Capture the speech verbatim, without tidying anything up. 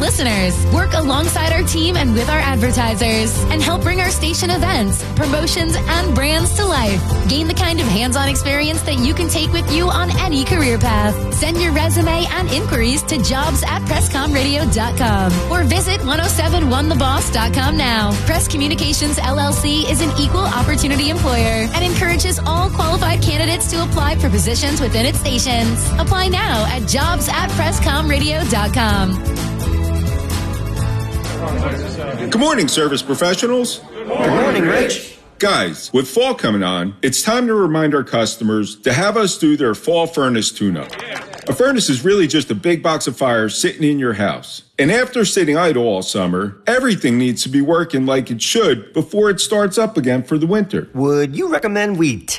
listeners, work alongside our team and with our advertisers, and help bring our station events, promotions, and brands to life. Gain the kind of hands-on experience that you can take with you on any career path. Send your resume and inquiries to jobs at presscom radio dot com or visit one oh seven one the boss dot com now. Press Communications L L C is an equal opportunity employer and encourages all qualified candidates to apply for positions within its stations. Apply now at jobs at presscom radio dot com. Good morning, service professionals. Good morning, Rich. Guys, with fall coming on, it's time to remind our customers to have us do their fall furnace tune-up. A furnace is really just a big box of fire sitting in your house. And after sitting idle all summer, everything needs to be working like it should before it starts up again for the winter. Would you recommend we